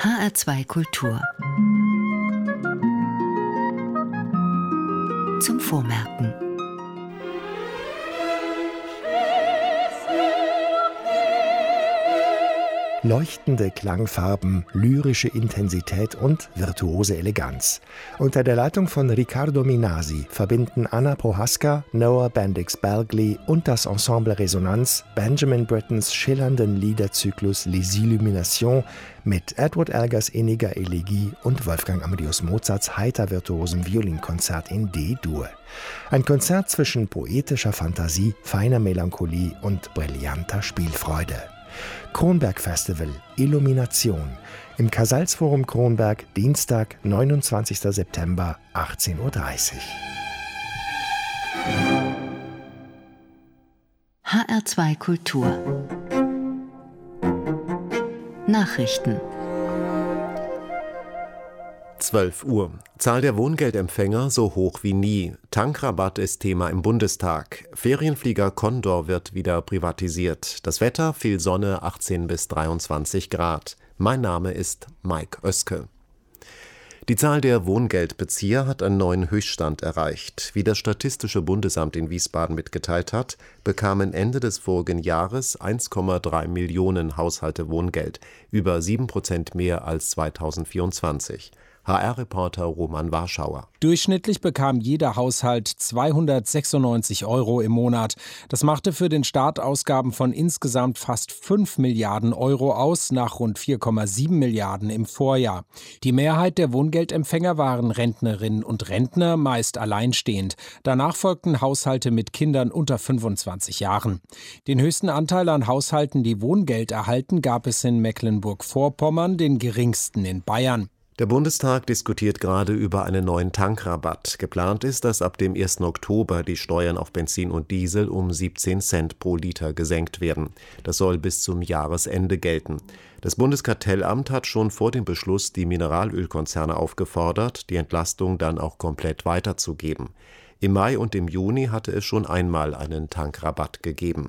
HR2 Kultur. Zum Vormerken. Leuchtende Klangfarben, lyrische Intensität und virtuose Eleganz. Unter der Leitung von Riccardo Minasi verbinden Anna Prohaska, Noah Bendix-Bergli und das Ensemble Resonanz Benjamin Brittens schillernden Liederzyklus Les Illuminations mit Edward Elgars inniger Elegie und Wolfgang Amadeus Mozarts heiter virtuosem Violinkonzert in D-Dur. Ein Konzert zwischen poetischer Fantasie, feiner Melancholie und brillanter Spielfreude. Kronberg Festival Illumination im Casals-Forum Kronberg, Dienstag, 29. September, 18:30 Uhr. HR2 Kultur. Nachrichten. 12 Uhr. Zahl der Wohngeldempfänger so hoch wie nie. Tankrabatt ist Thema im Bundestag. Ferienflieger Condor wird wieder privatisiert. Das Wetter, viel Sonne, 18 bis 23 Grad. Mein Name ist Mike Oeske. Die Zahl der Wohngeldbezieher hat einen neuen Höchststand erreicht. Wie das Statistische Bundesamt in Wiesbaden mitgeteilt hat, bekamen Ende des vorigen Jahres 1,3 Millionen Haushalte Wohngeld, über 7% mehr als 2024. HR-Reporter Roman Warschauer. Durchschnittlich bekam jeder Haushalt 296 € im Monat. Das machte für den Staat Ausgaben von insgesamt fast 5 Milliarden € aus, nach rund 4,7 Milliarden im Vorjahr. Die Mehrheit der Wohngeldempfänger waren Rentnerinnen und Rentner, meist alleinstehend. Danach folgten Haushalte mit Kindern unter 25 Jahren. Den höchsten Anteil an Haushalten, die Wohngeld erhalten, gab es in Mecklenburg-Vorpommern, den geringsten in Bayern. Der Bundestag diskutiert gerade über einen neuen Tankrabatt. Geplant ist, dass ab dem 1. Oktober die Steuern auf Benzin und Diesel um 17 Cent pro Liter gesenkt werden. Das soll bis zum Jahresende gelten. Das Bundeskartellamt hat schon vor dem Beschluss die Mineralölkonzerne aufgefordert, die Entlastung dann auch komplett weiterzugeben. Im Mai und im Juni hatte es schon einmal einen Tankrabatt gegeben.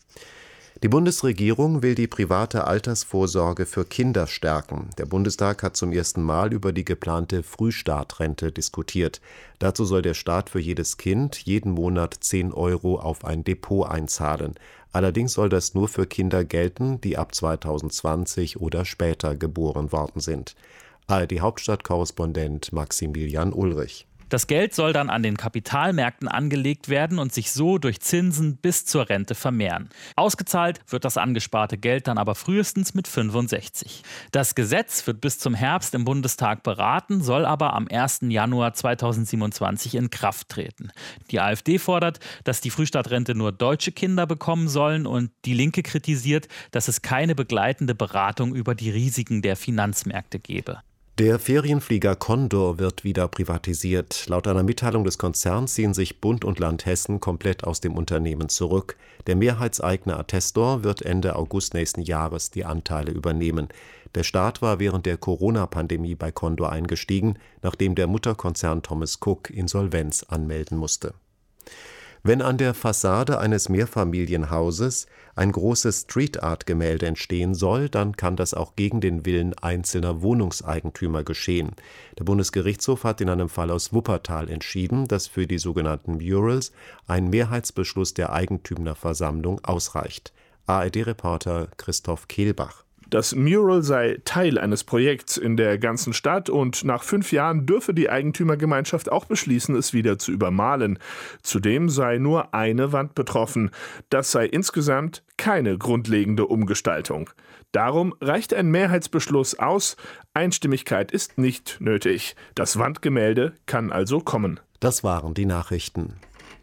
Die Bundesregierung will die private Altersvorsorge für Kinder stärken. Der Bundestag hat zum ersten Mal über die geplante Frühstartrente diskutiert. Dazu soll der Staat für jedes Kind jeden Monat 10 € auf ein Depot einzahlen. Allerdings soll das nur für Kinder gelten, die ab 2020 oder später geboren worden sind. ARD-Hauptstadtkorrespondent Maximilian Ulrich. Das Geld soll dann an den Kapitalmärkten angelegt werden und sich so durch Zinsen bis zur Rente vermehren. Ausgezahlt wird das angesparte Geld dann aber frühestens mit 65. Das Gesetz wird bis zum Herbst im Bundestag beraten, soll aber am 1. Januar 2027 in Kraft treten. Die AfD fordert, dass die Frühstartrente nur deutsche Kinder bekommen sollen, und die Linke kritisiert, dass es keine begleitende Beratung über die Risiken der Finanzmärkte gebe. Der Ferienflieger Condor wird wieder privatisiert. Laut einer Mitteilung des Konzerns ziehen sich Bund und Land Hessen komplett aus dem Unternehmen zurück. Der Mehrheitseigner Attestor wird Ende August nächsten Jahres die Anteile übernehmen. Der Staat war während der Corona-Pandemie bei Condor eingestiegen, nachdem der Mutterkonzern Thomas Cook Insolvenz anmelden musste. Wenn an der Fassade eines Mehrfamilienhauses ein großes Street-Art-Gemälde entstehen soll, dann kann das auch gegen den Willen einzelner Wohnungseigentümer geschehen. Der Bundesgerichtshof hat in einem Fall aus Wuppertal entschieden, dass für die sogenannten Murals ein Mehrheitsbeschluss der Eigentümerversammlung ausreicht. ARD-Reporter Christoph Kehlbach. Das Mural sei Teil eines Projekts in der ganzen Stadt und nach 5 Jahren dürfe die Eigentümergemeinschaft auch beschließen, es wieder zu übermalen. Zudem sei nur eine Wand betroffen. Das sei insgesamt keine grundlegende Umgestaltung. Darum reicht ein Mehrheitsbeschluss aus. Einstimmigkeit ist nicht nötig. Das Wandgemälde kann also kommen. Das waren die Nachrichten.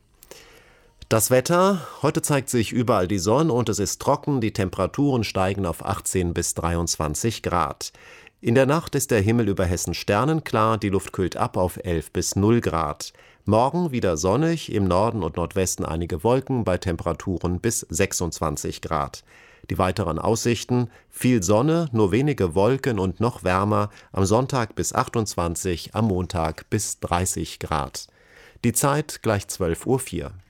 Das Wetter: Heute zeigt sich überall die Sonne und es ist trocken, die Temperaturen steigen auf 18 bis 23 Grad. In der Nacht ist der Himmel über Hessen sternenklar, die Luft kühlt ab auf 11 bis 0 Grad. Morgen wieder sonnig, im Norden und Nordwesten einige Wolken bei Temperaturen bis 26 Grad. Die weiteren Aussichten: viel Sonne, nur wenige Wolken und noch wärmer, am Sonntag bis 28, am Montag bis 30 Grad. Die Zeit gleich 12:04 Uhr.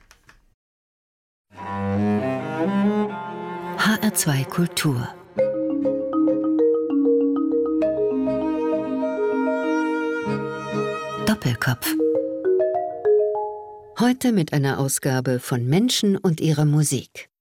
HR2 Kultur. Doppelkopf. Heute mit einer Ausgabe von Menschen und ihrer Musik.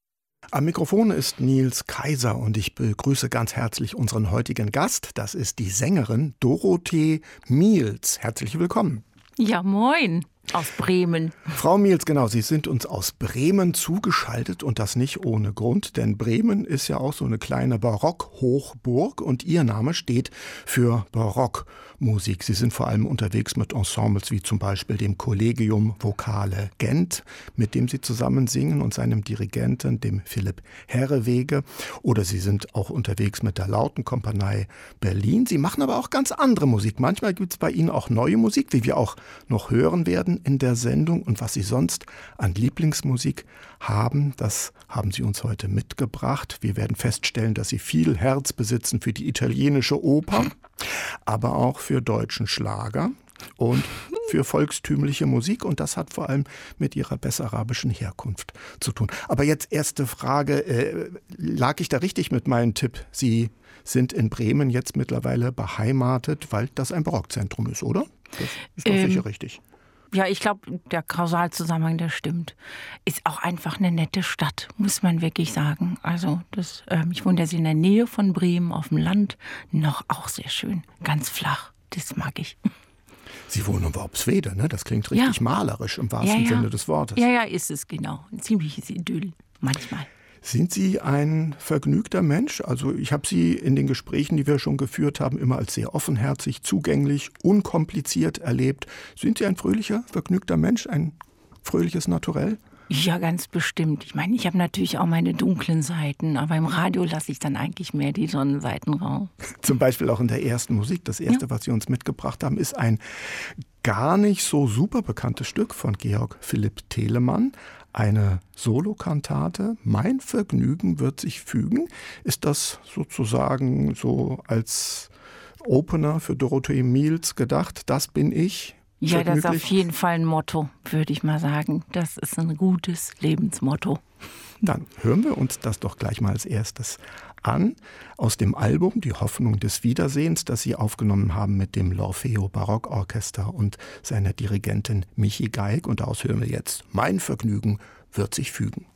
Am Mikrofon ist Nils Kaiser und ich begrüße ganz herzlich unseren heutigen Gast. Das ist die Sängerin Dorothee Mielz. Herzlich willkommen. Ja, moin. Aus Bremen. Frau Mielz, genau, Sie sind uns aus Bremen zugeschaltet und das nicht ohne Grund, denn Bremen ist ja auch so eine kleine Barock-Hochburg und Ihr Name steht für Barockmusik. Sie sind vor allem unterwegs mit Ensembles wie zum Beispiel dem Collegium Vocale Gent, mit dem Sie zusammen singen und seinem Dirigenten, dem Philipp Herrewege. Oder Sie sind auch unterwegs mit der Lautenkompanie Berlin. Sie machen aber auch ganz andere Musik. Manchmal gibt es bei Ihnen auch neue Musik, wie wir auch noch hören werden in der Sendung. Und was Sie sonst an Lieblingsmusik haben, das haben Sie uns heute mitgebracht. Wir werden feststellen, dass Sie viel Herz besitzen für die italienische Oper, aber auch für deutschen Schlager und für volkstümliche Musik. Und das hat vor allem mit Ihrer bessarabischen Herkunft zu tun. Aber jetzt erste Frage, lag ich da richtig mit meinem Tipp? Sie sind in Bremen jetzt mittlerweile beheimatet, weil das ein Barockzentrum ist, oder? Das ist doch sicher richtig. Ja, ich glaube, der Kausalzusammenhang, der stimmt. Ist auch einfach eine nette Stadt, muss man wirklich sagen. Also ich wohne jetzt in der Nähe von Bremen auf dem Land. Noch auch sehr schön, ganz flach. Das mag ich. Sie wohnen in Worpswede, ne? Das klingt richtig malerisch im wahrsten Sinne des Wortes. Ja, ist es genau. Ein ziemliches Idyll, manchmal. Sind Sie ein vergnügter Mensch? Also ich habe Sie in den Gesprächen, die wir schon geführt haben, immer als sehr offenherzig, zugänglich, unkompliziert erlebt. Sind Sie ein fröhlicher, vergnügter Mensch, ein fröhliches Naturell? Ja, ganz bestimmt. Ich meine, ich habe natürlich auch meine dunklen Seiten, aber im Radio lasse ich dann eigentlich mehr die Sonnenseiten raus. Zum Beispiel auch in der ersten Musik. Das erste, was Sie uns mitgebracht haben, ist ein gar nicht so super bekanntes Stück von Georg Philipp Telemann. Eine Solokantate, Mein Vergnügen wird sich fügen. Ist das sozusagen so als Opener für Dorothee Mielz gedacht? Das bin ich? Ja, das ist auf jeden Fall ein Motto, würde ich mal sagen. Das ist ein gutes Lebensmotto. Dann hören wir uns das doch gleich mal als erstes an. Aus dem Album Die Hoffnung des Wiedersehens, das Sie aufgenommen haben mit dem L'Orfeo Barockorchester und seiner Dirigentin Michi Geig. Und daraus hören wir jetzt Mein Vergnügen wird sich fügen.